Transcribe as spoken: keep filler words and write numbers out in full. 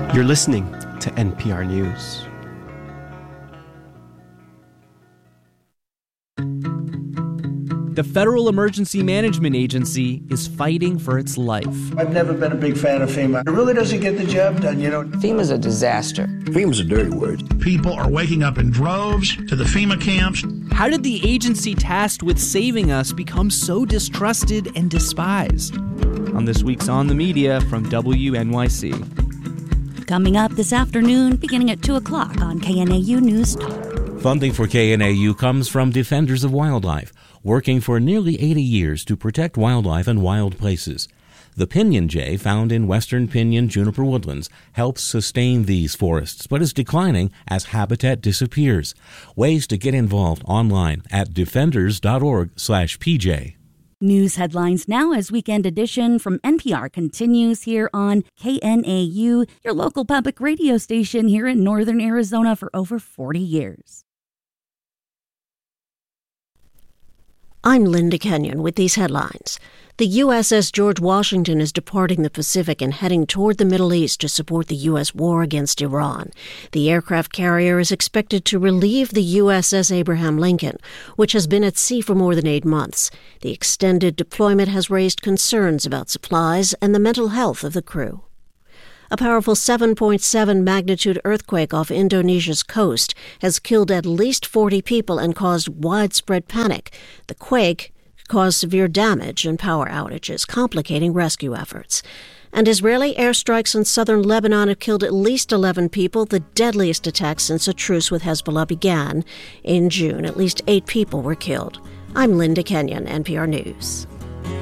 You're listening to N P R News. The Federal Emergency Management Agency is fighting for its life. I've never been a big fan of FEMA. It really doesn't get the job done, you know. FEMA's a disaster. FEMA's a dirty word. People are waking up in droves to the FEMA camps. How did the agency tasked with saving us become so distrusted and despised? On this week's On the Media from W N Y C. Coming up this afternoon, beginning at two o'clock on K N A U News Talk. Funding for K N A U comes from Defenders of Wildlife, working for nearly eighty years to protect wildlife and wild places. The pinyon jay, found in western pinyon juniper woodlands, helps sustain these forests, but is declining as habitat disappears. Ways to get involved online at defenders.org slash PJ. News headlines now as Weekend Edition from N P R continues here on K N A U, your local public radio station here in northern Arizona for over forty years. I'm Linda Kenyon with these headlines. The U S S George Washington is departing the Pacific and heading toward the Middle East to support the U S war against Iran. The aircraft carrier is expected to relieve the U S S Abraham Lincoln, which has been at sea for more than eight months. The extended deployment has raised concerns about supplies and the mental health of the crew. A powerful seven point seven magnitude earthquake off Indonesia's coast has killed at least forty people and caused widespread panic. The quake caused severe damage and power outages, complicating rescue efforts. And Israeli airstrikes in southern Lebanon have killed at least eleven people, the deadliest attack since a truce with Hezbollah began. In June, at least eight people were killed. I'm Linda Kenyon, N P R News.